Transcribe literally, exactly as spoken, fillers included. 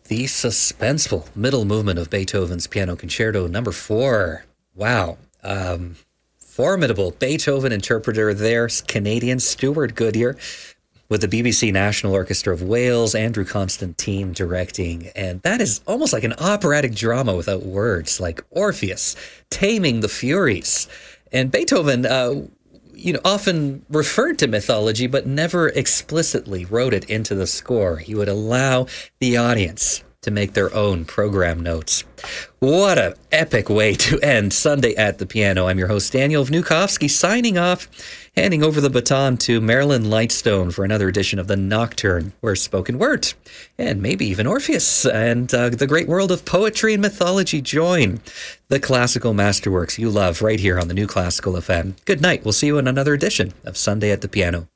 The suspenseful middle movement of Beethoven's Piano Concerto number four. Wow. Um, formidable Beethoven interpreter there, Canadian Stuart Goodyear, with the B B C National Orchestra of Wales, Andrew Constantine directing. And that is almost like an operatic drama without words, like Orpheus taming the Furies. And Beethoven, uh, you know, often referred to mythology, but never explicitly wrote it into the score. He would allow the audience to make their own program notes. What an epic way to end Sunday at the Piano. I'm your host, Daniel Vnukovsky, signing off, handing over the baton to Marilyn Lightstone for another edition of The Nocturne, where spoken word, and maybe even Orpheus, and uh, the great world of poetry and mythology join the classical masterworks you love right here on the New Classical F M. Good night. We'll see you in another edition of Sunday at the Piano.